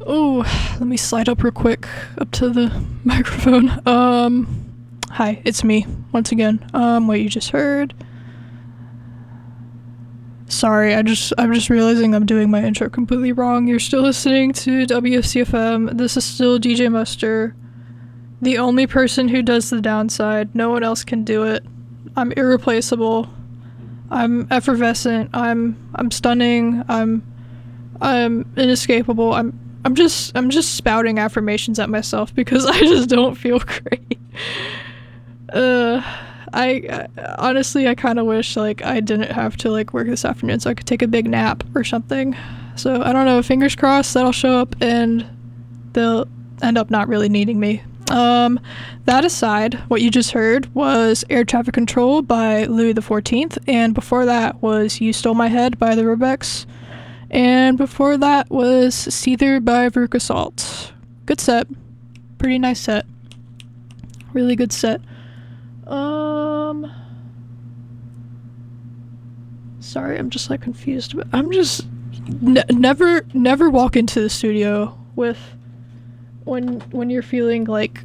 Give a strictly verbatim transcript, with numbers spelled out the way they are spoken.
Oh, let me slide up real quick up to the microphone. Um, hi, it's me once again. Um, what you just heard. Sorry, I just I'm just realizing I'm doing my intro completely wrong. You're still listening to W F C F M. This is still D J Muster, the only person who does the downside. No one else can do it. I'm irreplaceable. I'm effervescent. I'm I'm stunning. I'm I'm inescapable. I'm I'm just I'm just spouting affirmations at myself because I just don't feel great. Uh I, I honestly I kind of wish like I didn't have to like work this afternoon so I could take a big nap or something. So I don't know, fingers crossed that'll show up and they'll end up not really needing me. Um, that aside, what you just heard was Air Traffic Control by Louis the fourteenth, and before that was You Stole My Head by the Rubex, and before that was Seether by Veruca Salt. Good set. Pretty nice set. Really good set. Um, sorry, I'm just like confused. But I'm just ne- never, never walk into the studio with when when you're feeling like